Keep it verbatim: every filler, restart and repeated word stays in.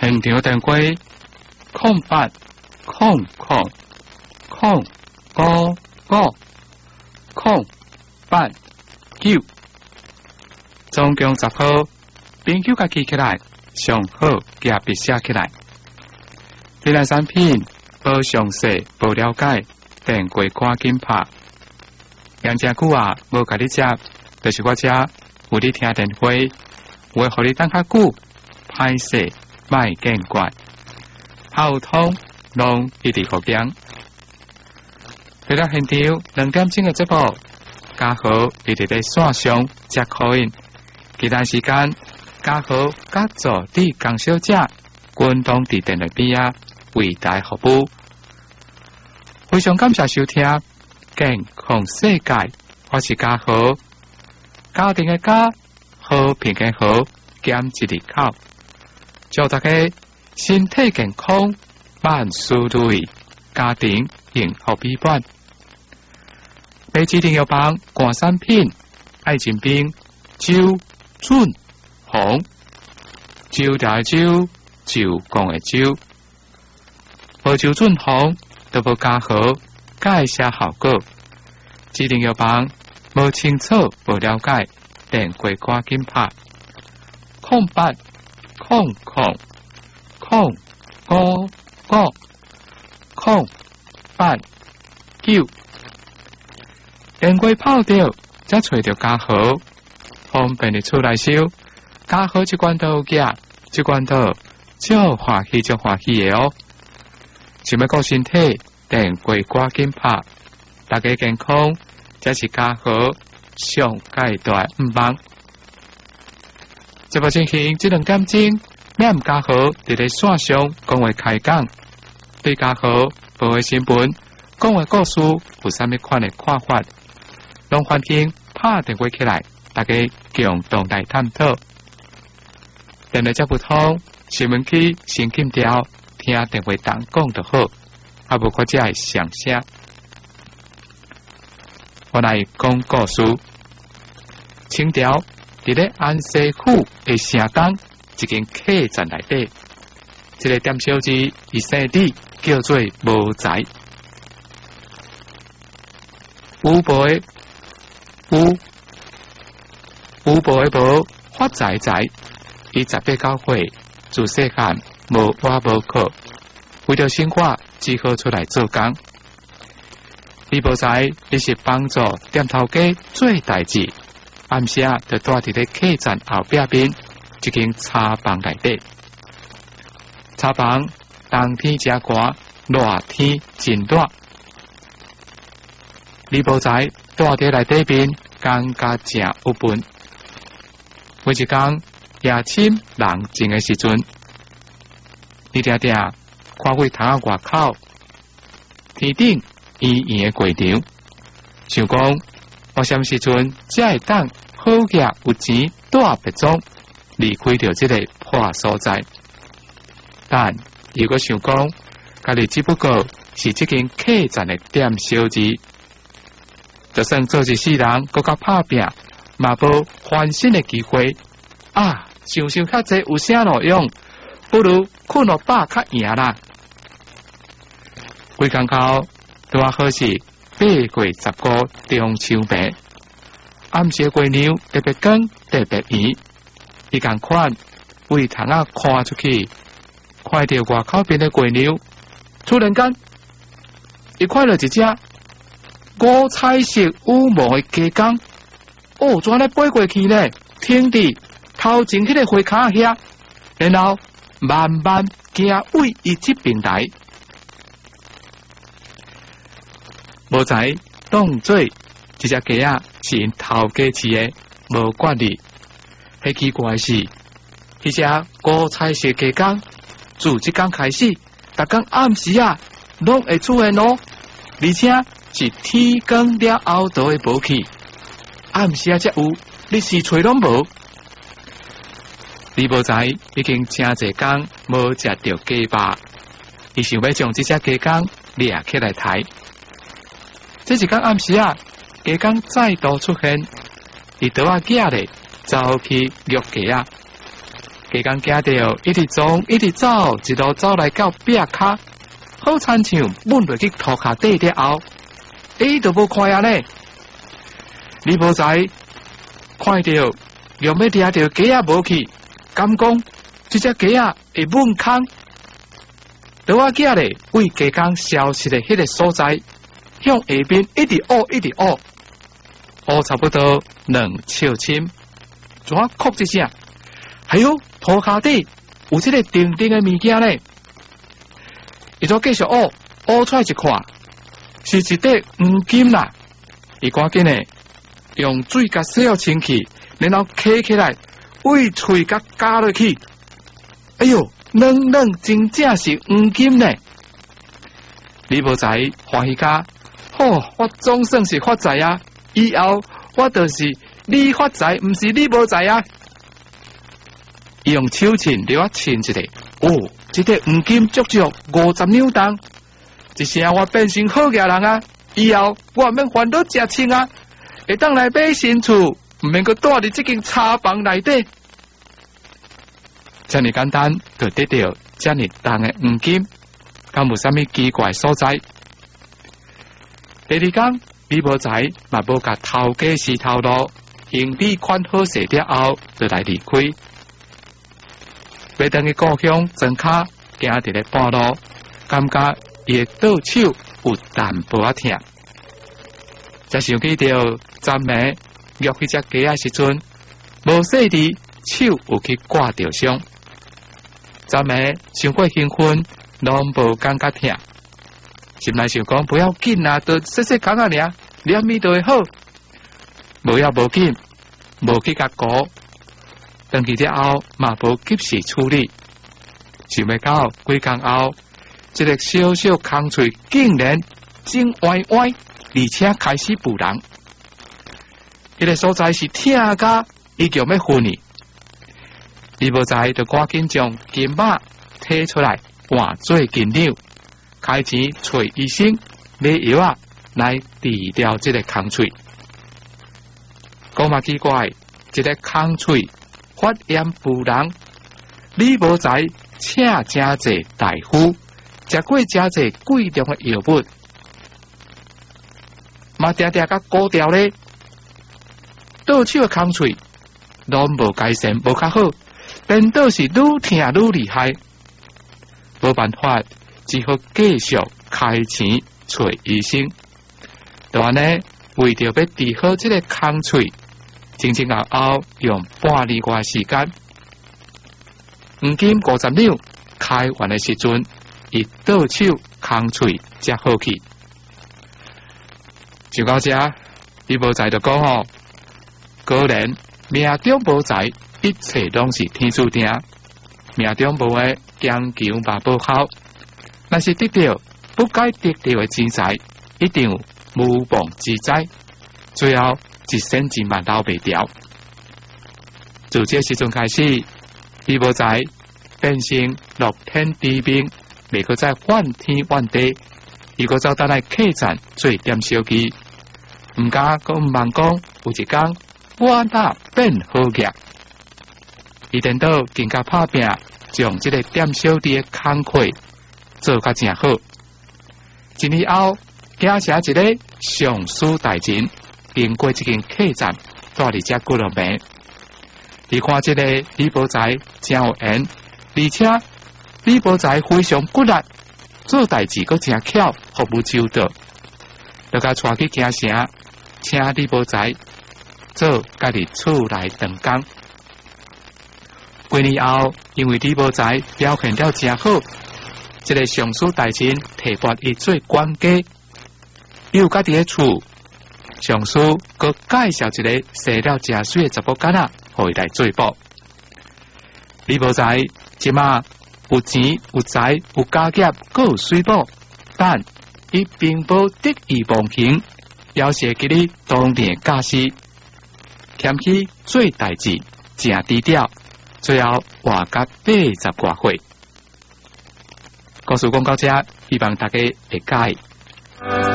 现场电话空八空空空五五空八九，总共十号，朋友家记起来，上好加笔写起来。这类产品无详细、无了解，电话赶紧拍。养真久啊，无甲你接，就是我遮有你听电话，会互你等较久，歹势卖见怪，泡通拢一直好讲。回到现场两点钟的节目，嘉豪一直在线上接口音，其他时间嘉豪甲助理江小姐均同伫电台边啊为大服务。非常感谢收听健康世界，我是嘉豪，家庭的家，和平的和，减一字口，祝大家身体健康，万事如意，家庭幸福美满。买指定药房冠产品，爱情冰、酒、准、红、酒大酒、酒讲的酒，无酒准红都无加好，介绍效果。指定药房无清楚无了解，电话赶紧拍空八空空空五五空八九。电话泡掉，才找到嘉豪，方便你出来收。嘉豪这罐头价，这罐头就欢喜就欢喜的哦。想要顾身体，电话赶紧拍。大家健康，这是嘉豪上界大唔忙。节目进行这两点钟，免嘉豪伫咧线上讲话开讲，对嘉豪报的新闻、讲的故事有啥物款的看法？拢欢迎拍电话起来，大家共同来探讨。电话接不通，新闻机先紧调，听电话档讲就好，啊无我只会上声。我来讲故事。清朝伫咧安西府的城东一间客栈内底，这个店小二伊姓李，叫做无才。有辈有有辈的无发财财，伊十八九岁，自细汉无话无课，为着生活只好出来做工。李无才伊是帮助店头家做代志，暗时啊就住伫咧客栈后壁边一间茶房内底。茶房冬天真寒，热天真热。李无才住伫内底边，感觉真有本。每一工夜深人静的时阵，你定定看过窗仔外口，天顶圆圆的过场，想讲我什么时阵才会当好业有钱带别种离开掉这个破所在？但如果想讲，家己只不过是这间客栈的店小二。就算做一世人，搁较拍拼，嘛无翻身的机会啊！想想较济有啥路用？不如困落饱较赢啦。规工后，拄啊好是八月十五中秋节，暗时月亮特别光，特别圆。伊共款为窗仔看出去，看到外口边的月亮，突然间，伊看到一只五彩色羽毛的鸡公，哦，怎咧飞过去呢？停伫头前迄个花卡遐，然后慢慢行为伊这边来。无才当做一只鸡仔是因头家饲的，无管理。迄奇怪是，迄只五彩色鸡公自即天开始，逐工暗时啊，拢会出现哦，而且是天光了后都会无去，暗时啊才有，你是找拢无？李无才已经真侪工无食到鸡肉，伊想要将这只鸡公掠起来抬。这一天暗时啊，鸡公再度出现，伊倒啊囝咧走去掠鸡啊， 家刚惊到，一直走，一直走，一路走来到壁卡，好亲像稳落去涂骹底了后，伊都无看啊呢。李无才看到用要抓到鸡啊无去，敢讲这只鸡啊会稳空，等我囝咧为鸡缸消失的迄个所在，向下边一直挖一直挖，挖差不多两尺深，怎啊哭一声？哎呦，涂骹底有这个定定的物件咧，伊就继续挖，挖出来一看，是一块黄金啦，伊赶紧咧。用水甲洗好清气，然后揢起来，为喙甲加落去。哎呦，软软真正是黄金呢！李无才欢喜家，哦，我总算是发财啊！以后我就是你发财，唔是你无财啊！用手称了我称一个，哦，这个黄金足足五十两重，一声我变成好家人啊！以后我免烦恼食清啊！会当来买新厝，唔免阁住伫这间茶房内底。这么简单，就得到这么重的黄金，敢无啥物奇怪所在？第二天，李无才嘛无甲头家是头路，行李款好势了后，就来离开。要等去故乡，庄卡行伫咧半路，感觉伊的倒手有淡薄仔痛。才想起到昨暝约迄只鸡仔时阵，无细滴手有去挂着伤。昨暝伤过兴奋，拢无感觉痛。心内想讲不要紧啊，都细细讲啊尔，两米就会好。无要无紧，无去甲顾，等去了后嘛无及时处理。想要到几工后，一个小小空喙竟然真歪歪。而且开始补人，迄个所在是痛甲已经要昏去，李无才就赶紧将金马摕出来换做金两，开钱找医生买药啊来治疗这个空喙。讲嘛奇怪，这个空喙发炎补人，李无才请真侪大夫，食过真侪贵重的药物。嘛定定甲高调咧，倒手的空喙拢无改善，无较好，变倒是愈疼愈厉害。无办法，只好继续开钱找医生。就安尼，为着要治好这个空喙，前前后后用半年外时间，黄金五十两开完的时阵，伊倒手空喙才好去。就到这，你无才就讲吼，果然命中无才，一切拢是天注定。命中无的强求嘛无效，若是得到不该得到的钱财，一定有无妄之灾，最后一生钱嘛留袂掉。自这时阵开始，你无才变成乐天知命，未可再怨天怨地，如果走倒来客栈做点小机。唔敢，佮唔茫讲，有一天我那变好业，伊等到更加拍拼，将这个店小弟的工课做甲真好。一年后，惊写一个上书大臣，经过一间客栈，住伫遮过了暝。你看这个李宝才真有缘，而且李宝才非常骨力，做代志佮真巧，服务周到，就甲带去京城。请李宝才做家己厝内长工。几年后，因为李宝才表现了真好，这个上书大臣提拔伊做管家。伊有家己的厝，上书佮介绍一个生了真水的查甫囡仔，互伊来做保。李宝才即马有钱有财有家业，佮有水保，但伊并无得意忘形。要是给你当年驾驶，欠起做代志，真低调，最后活到八十多岁。故事讲到这，希望大家会介意。